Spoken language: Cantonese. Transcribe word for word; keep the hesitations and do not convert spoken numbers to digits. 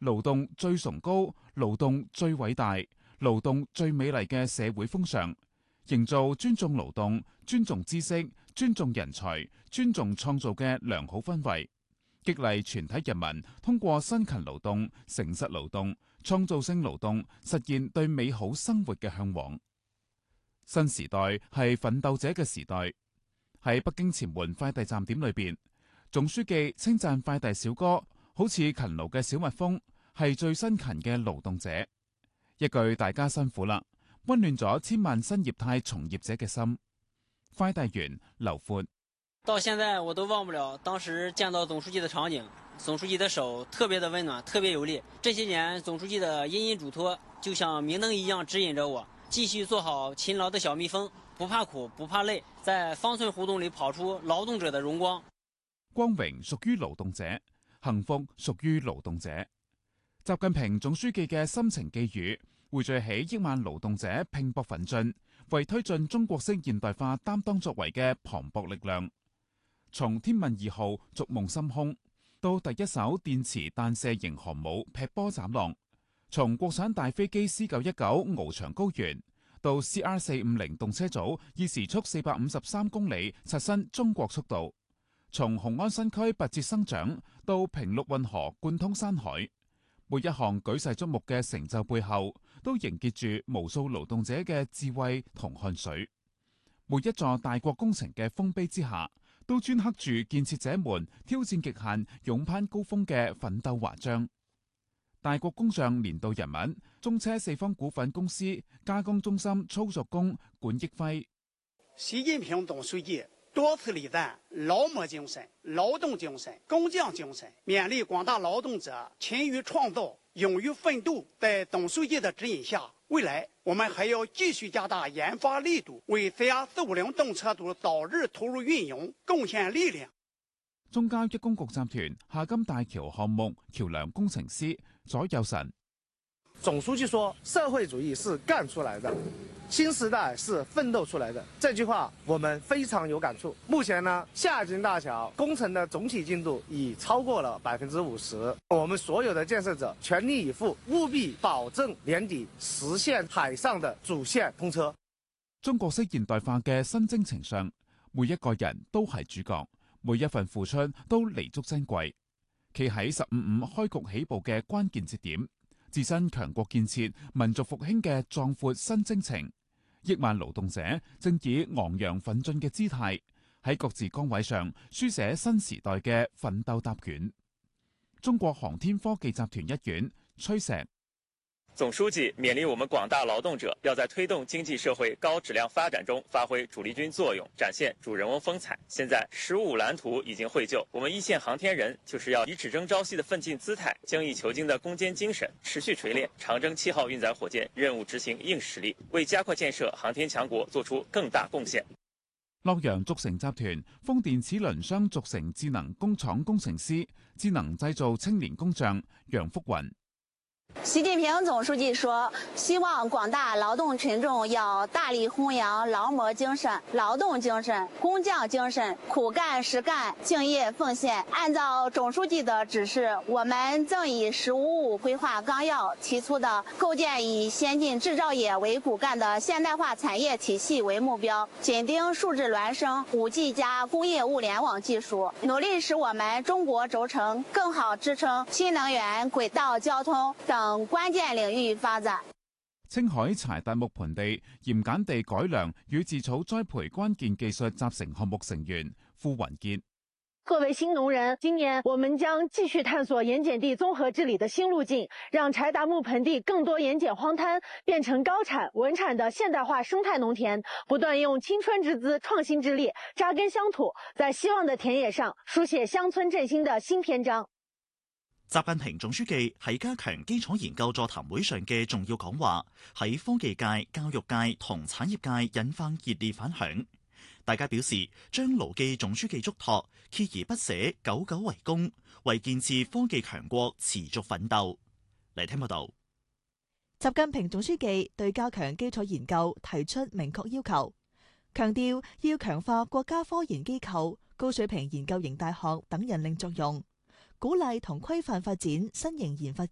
勞動最崇高、勞動最偉大、勞動最美麗嘅社會風尚，營造尊重勞動、尊重知識、尊重人才、尊重創造嘅良好氛圍，激勵全體人民通過辛勤勞動、誠實勞動、創造性勞動，實現對美好生活嘅向往。新時代係奮鬥者嘅時代。喺北京前門快遞站點裏邊，總書記稱讚快遞小哥好似勤勞嘅小蜜蜂，係最辛勤嘅勞動者。一句大家辛苦啦，溫暖咗千萬新業態從業者嘅心。快遞員劉闊， 到現在我都忘不了當時見到總書記的場景，總書記的手特別的溫暖，特別有力。這些年總書記的殷殷囑託就像明燈一樣指引着我，繼續做好勤勞的小蜜蜂，不怕苦不怕累，在方寸胡同裏跑出勞動者的榮光。 光榮屬於勞動者，幸福屬於勞動者。習近平總書記嘅深情寄語匯聚起億萬勞動者拼搏奮進，為推進中國式現代化擔當作為嘅磅礴力量。從天問二號逐夢深空，到第一艘電磁彈射型航母劈波斬浪；從國產大飛機 C 九一九翱翔高原，到 C R 四五零動車組以時速四百五十三公里刷新中國速度；從雄安新區拔節生長，到平陸運河貫通山海，每一項舉世矚目嘅成就背後，都凝結住無數勞動者嘅智慧同汗水。每一座大國工程嘅豐碑之下，都鐫刻住建設者們挑戰極限、勇攀高峰嘅奮鬥華章。大國工匠年度人物，中車四方股份公司加工中心操作工管益輝。 習近平總書記多次禮讚勞模精神、勞動精神、工匠精神，勉勵廣大勞動者勤於創造、勇於奮鬥。在總書記的指引下，未來我們還要繼續加大研發力度，為 C R 四五零動車組早日投入運營貢獻力量。 中交一公局集團廈金大橋項目橋樑工程師左右神。 總書記說，社會主義是幹出來的，新時代是奮鬥出來的。這句話我們非常有感觸。目前呢，廈金大橋工程的總體進度已超過了百分之五十。我們所有的建設者全力以赴，務必保證年底實現海上的主線通車。 中國式現代化嘅新征程上，每一個人都係主角，每一份付出都彌足珍貴。企喺十五五開局起步嘅關鍵節點，置身強國建設、民族復興嘅壯闊新征程，億萬勞動者正以昂揚奮進嘅姿態，喺各自崗位上書寫新時代嘅奮鬥答卷。中國航天科技集團一員崔石。 總書記勉勵我們廣大勞動者，要在推動經濟社會高質量發展中發揮主力軍作用，展現主人翁風采。現在十五藍圖已經繪就，我們一線航天人就是要以只爭朝夕的奮進姿態，精益求精的攻堅精神，持續錘煉長征七號運載火箭任務執行硬實力，為加快建設航天強國做出更大貢獻。 洛陽軸承集團風電齒輪箱軸承智能工廠工程師、智能製造青年工匠楊福雲。 習近平總書記說，希望廣大勞動群眾要大力弘揚勞模精神、勞動精神、工匠精神，苦幹實幹、敬業奉獻。按照總書記的指示，我們正以“十五五”規劃綱要提出的構建以先進製造業為骨幹的現代化產業體系為目標，緊盯數字孿生、五 G 加工業物聯網技術，努力使我們中國軸承更好支撐新能源、軌道交通等等關鍵領域發展。 青海柴達木盆地鹽鹼地改良與自草栽培關鍵技術集成項目成員傅雲傑。 各位新農人，今年我們將繼續探索鹽鹼地綜合治理的新路徑，讓柴達木盆地更多鹽鹼荒灘變成高產穩產的現代化生態農田，不斷用青春之姿、創新之力扎根鄉土，在希望的田野上書寫鄉村振興的新篇章。 習近平總書記喺加強基礎研究座談會上嘅重要講話，喺科技界、教育界同產業界引發熱烈反響。大家表示將牢記總書記囑託，鍥而不捨，久久為功，為建設科技強國持續奮鬥。嚟聽報道。 習近平總書記對加強基礎研究提出明確要求，強調要強化國家科研機構、高水平研究型大學等引領作用，鼓勵同規範發展新型研發